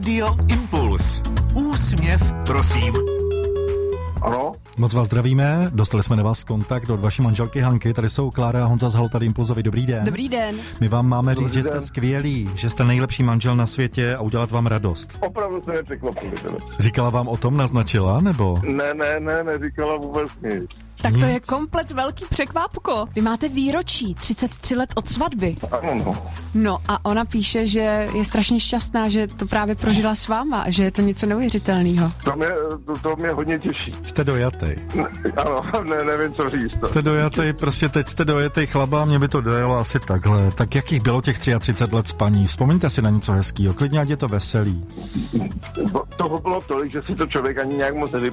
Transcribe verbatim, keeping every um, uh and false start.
Radio Impuls. Úsměv, prosím. Ano? Moc vás zdravíme, dostali jsme na vás kontakt od vaší manželky Hanky, tady jsou Klára a Honza z Haló tady Impulzovi, dobrý den. Dobrý den. My vám máme Dobrý říct, že den. jste skvělý, že jste nejlepší manžel na světě a udělat vám radost. Opravdu se nepřekvapili. Říkala vám o tom, naznačila, nebo? Ne, ne, ne, neříkala vůbec nic. Tak to je Nic. komplet velký překvápko. Vy máte výročí, třicet tři let od svatby. Ano, no. No a ona píše, že je strašně šťastná, že to právě prožila s váma a že je to něco neuvěřitelného. To mě, to, to mě hodně těší. Jste dojatý. Ano, ne, nevím, co říct. Jste dojatý, prostě teď jste dojatý chlapa, mě by to dojelo asi takhle. Tak jakých bylo těch třicet tři let spaní? Vzpomeňte si na něco hezkýho, klidně ať je to veselý. Toho bylo tolik, že si to člověk ani nějak moc nevybavil.